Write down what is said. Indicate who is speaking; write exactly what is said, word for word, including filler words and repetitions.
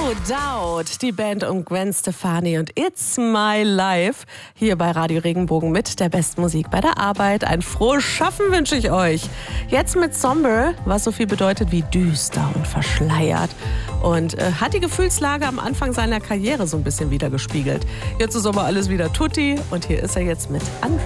Speaker 1: Doubt, die Band um Gwen Stefani und It's My Life hier bei Radio Regenbogen mit der besten Musik bei der Arbeit. Ein frohes Schaffen wünsche ich euch. Jetzt mit Somber, was so viel bedeutet wie düster und verschleiert. Und äh, hat die Gefühlslage am Anfang seiner Karriere so ein bisschen wiedergespiegelt. Jetzt ist aber alles wieder tutti und hier ist er jetzt mit Unwrapped.